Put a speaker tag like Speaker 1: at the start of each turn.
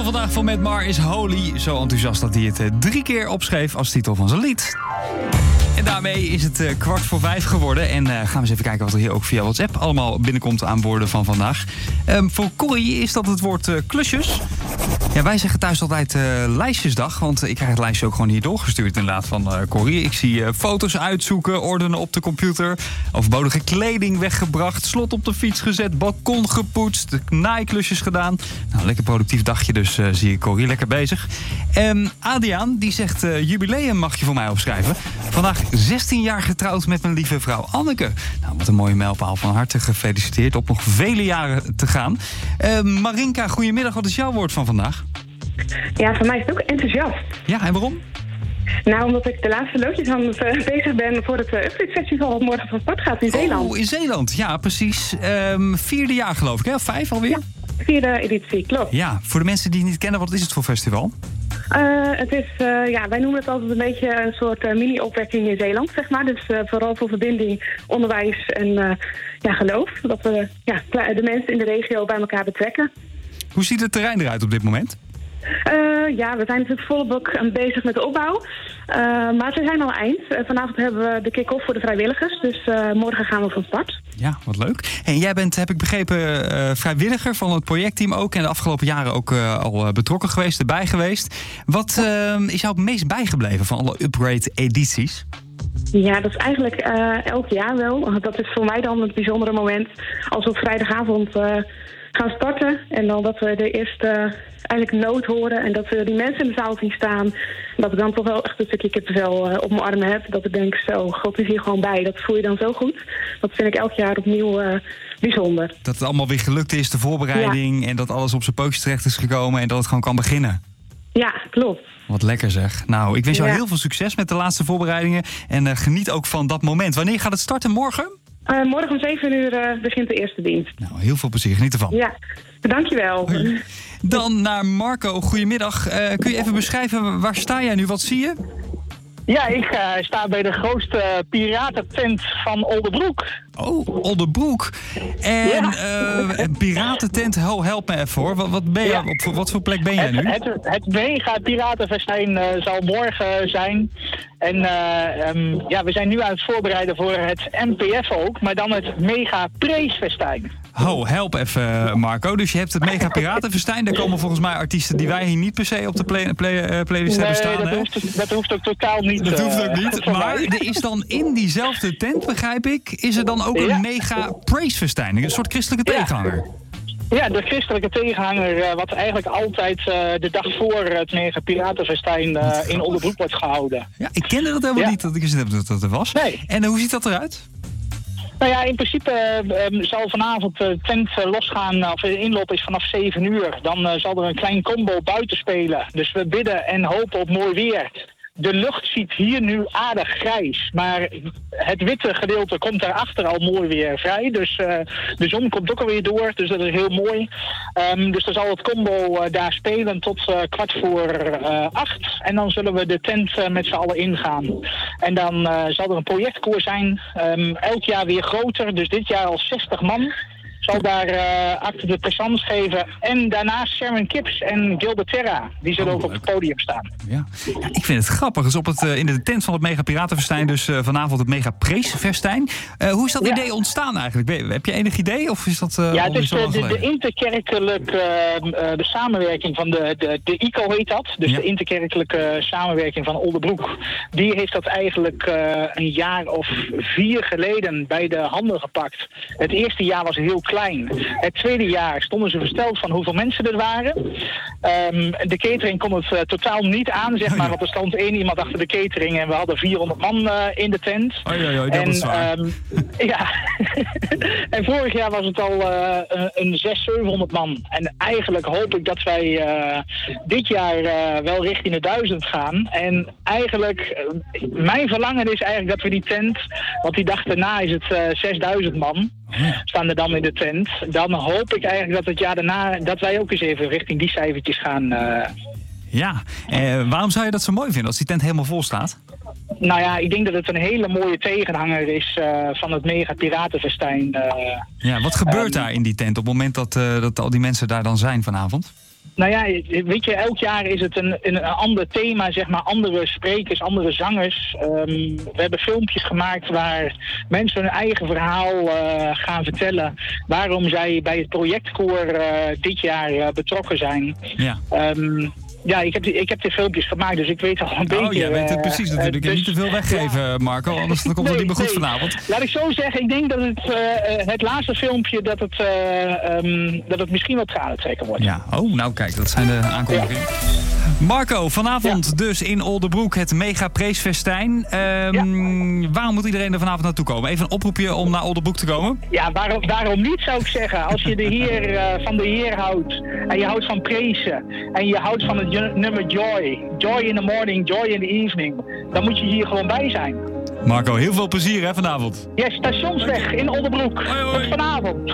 Speaker 1: vandaag van Matt Maher is Holy. Zo enthousiast dat hij het 3 keer opschreef als titel van zijn lied. En daarmee is het 4:15 geworden. En gaan we eens even kijken wat er hier ook via WhatsApp allemaal binnenkomt aan woorden van vandaag. Voor Corrie is dat het woord klusjes. Ja, wij zeggen thuis altijd lijstjesdag. Want ik krijg het lijstje ook gewoon hier doorgestuurd inderdaad van Corrie. Ik zie foto's uitzoeken, ordenen op de computer. Overbodige kleding weggebracht. Slot op de fiets gezet, balkon gepoetst. Naaiklusjes gedaan. Nou, lekker productief dagje, dus zie ik Corrie lekker bezig. Adriaan, die zegt jubileum mag je voor mij opschrijven. Vandaag 16 jaar getrouwd met mijn lieve vrouw Anneke. Nou, wat een mooie mijlpaal. Van harte gefeliciteerd. Op nog vele jaren te gaan. Marinka, goedemiddag. Wat is jouw woord van vandaag?
Speaker 2: Ja, voor mij is het ook enthousiast.
Speaker 1: Ja, en waarom?
Speaker 2: Nou, omdat ik de laatste loodjes aan het bezig ben voor het Upgrade Festival dat morgen van start gaat in Zeeland.
Speaker 1: Oh, in Zeeland. Ja, precies. 4e jaar geloof ik, hè? Of 5 alweer?
Speaker 2: Ja, 4e editie, klopt.
Speaker 1: Ja, voor de mensen die het niet kennen, wat is het voor festival?
Speaker 2: Het is, wij noemen het altijd een beetje een soort mini-opwekking in Zeeland, zeg maar. Dus vooral voor verbinding, onderwijs en geloof. Dat we de mensen in de regio bij elkaar betrekken.
Speaker 1: Hoe ziet het terrein eruit op dit moment?
Speaker 2: We zijn natuurlijk volop bezig met de opbouw. Maar we zijn al eind. Vanavond hebben we de kick-off voor de vrijwilligers. Dus morgen gaan we van start.
Speaker 1: Ja, wat leuk. En jij bent, heb ik begrepen, vrijwilliger van het projectteam ook. En de afgelopen jaren ook al betrokken geweest, erbij geweest. Wat is jou het meest bijgebleven van alle Upgrade-edities?
Speaker 2: Ja, dat is eigenlijk elk jaar wel. Dat is voor mij dan het bijzondere moment als we op vrijdagavond gaan starten. En dan dat we de eerste eigenlijk noot horen en dat we die mensen in de zaal zien staan. Dat ik dan toch wel echt een stukje kippenvel op mijn armen heb. Dat ik denk, zo, God is hier gewoon bij. Dat voel je dan zo goed. Dat vind ik elk jaar opnieuw bijzonder. Dat
Speaker 1: het allemaal weer gelukt is, de voorbereiding. En dat alles op zijn pootjes terecht is gekomen en dat het gewoon kan beginnen.
Speaker 2: Ja, klopt.
Speaker 1: Wat lekker zeg. Nou, ik wens jou heel veel succes met de laatste voorbereidingen. En geniet ook van dat moment. Wanneer gaat het starten? Morgen?
Speaker 2: Morgen om 7:00 begint de eerste dienst.
Speaker 1: Nou, heel veel plezier. Geniet ervan.
Speaker 2: Ja, dankjewel.
Speaker 1: Hoi. Dan naar Marco. Goedemiddag. Kun je even beschrijven, waar sta jij nu? Wat zie je?
Speaker 3: Ja, ik sta bij de grootste piratentent van Oldebroek.
Speaker 1: Oh, Oldebroek. En een piratentent, piratentent, help me even hoor. Wat ben je, op wat voor plek ben jij nu?
Speaker 3: Het mega piratenfestijn zal morgen zijn. En we zijn nu aan het voorbereiden voor het MPF ook, maar dan het mega preesfestijn.
Speaker 1: Oh, help even Marco. Dus je hebt het mega piratenfestijn. Daar komen volgens mij artiesten die wij hier niet per se op de playlist hebben staan.
Speaker 3: Nee, dat hoeft ook totaal niet.
Speaker 1: Dat hoeft ook niet. Maar er is dan in diezelfde tent, begrijp ik, is er dan ook een mega praisefestijn. Een soort christelijke tegenhanger.
Speaker 3: Ja, de christelijke tegenhanger, wat eigenlijk altijd de dag voor het mega piratenfestijn in Oldebroek wordt gehouden.
Speaker 1: Ja, ik kende dat helemaal niet, dat ik gezien heb dat dat er was.
Speaker 3: Nee.
Speaker 1: En hoe ziet dat eruit?
Speaker 3: Nou ja, in principe zal vanavond de tent losgaan, of de inloop is vanaf 7:00. Dan zal er een klein combo buiten spelen. Dus we bidden en hopen op mooi weer. De lucht ziet hier nu aardig grijs, maar het witte gedeelte komt daarachter al mooi weer vrij. Dus de zon komt ook alweer door, dus dat is heel mooi. Dus dan zal het combo daar spelen tot 7:15. En dan zullen we de tent met z'n allen ingaan. En dan zal er een projectkoor zijn, elk jaar weer groter, dus dit jaar al 60 man. Zal daar acte de présence geven. En daarnaast Sharon Kips en Gilbert Terra. Die zullen ook op het podium staan.
Speaker 1: Ja, ik vind het grappig. Dus in de tent van het Mega Piratenfestijn, dus vanavond het Mega Preesfestijn. Hoe is dat idee ontstaan eigenlijk? Heb je enig idee? Of is dat
Speaker 3: het is de interkerkelijke samenwerking van de ICO heet dat. Dus de interkerkelijke samenwerking van Oldebroek. Die heeft dat eigenlijk een jaar of 4 geleden bij de handen gepakt. Het eerste jaar was heel klein. Het tweede jaar stonden ze versteld van hoeveel mensen er waren. De catering kon het totaal niet aan, zeg maar. Want er stond 1 iemand achter de catering en we hadden 400 man in de tent.
Speaker 1: Dat is waar.
Speaker 3: En vorig jaar was het al een 600-700 man. En eigenlijk hoop ik dat wij dit jaar wel richting de 1000 gaan. En eigenlijk, mijn verlangen is eigenlijk dat we die tent, want die dag daarna is het 6000 man. Staan er dan in de tent. Dan hoop ik eigenlijk dat het jaar daarna, dat wij ook eens even richting die cijfertjes gaan.
Speaker 1: Ja, waarom zou je dat zo mooi vinden als die tent helemaal vol staat?
Speaker 3: Nou ja, ik denk dat het een hele mooie tegenhanger is van het mega piratenfestijn.
Speaker 1: Wat gebeurt daar in die tent op het moment dat al die mensen daar dan zijn vanavond?
Speaker 3: Nou ja, weet je, elk jaar is het een ander thema, zeg maar, andere sprekers, andere zangers. We hebben filmpjes gemaakt waar mensen hun eigen verhaal gaan vertellen. Waarom zij bij het projectkoor dit jaar betrokken zijn.
Speaker 1: Ja.
Speaker 3: Ja, ik heb de filmpjes gemahet, dus ik weet al een beetje...
Speaker 1: Oh, jij weet het precies natuurlijk. Dus, niet te veel weggeven, Marco, anders dan komt het niet meer goed vanavond.
Speaker 3: Laat ik zo zeggen, ik denk dat het laatste filmpje, dat het misschien wat tranentrekker wordt.
Speaker 1: Ja, nou kijk, dat zijn de aankondigingen. Ja. Marco, vanavond dus in Oldebroek het Mega Preesfestijn. Waarom moet iedereen er vanavond naartoe komen? Even een oproepje om naar Oldebroek te komen.
Speaker 3: Ja, waarom niet, zou ik zeggen. Als je van de Heer houdt en je houdt van prezen en je houdt van het nummer Joy. Joy in the morning, joy in the evening. Dan moet je hier gewoon bij zijn.
Speaker 1: Marco, heel veel plezier hè vanavond.
Speaker 3: Ja, Stationsweg in Oldebroek.
Speaker 1: Hoi, hoi.
Speaker 3: Tot vanavond.